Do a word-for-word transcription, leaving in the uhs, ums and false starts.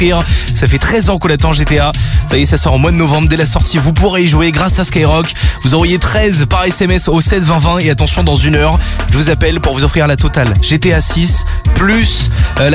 Ça fait treize ans qu'on attend G T A. Ça y est, ça sort en mois de novembre. Dès la sortie, vous pourrez y jouer grâce à Skyrock. Vous envoyez treize par S M S au sept vingt vingt et attention, dans une heure, je vous appelle pour vous offrir la totale G T A six plus euh, la